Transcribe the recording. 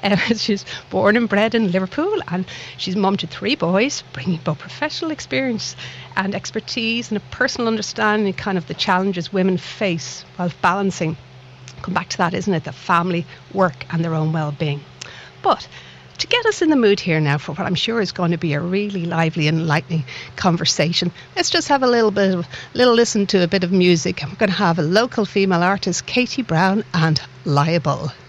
She's born and bred in Liverpool, and she's mum to 3 boys, bringing both professional experience and expertise and a personal understanding of kind of the challenges women face while balancing, come back to that, isn't it, the family, work and their own well-being. But to get us in the mood here now for what I'm sure is going to be a really lively and enlightening conversation, let's just have a little listen to a bit of music. We're going to have a local female artist, Katie Brown, and Liable.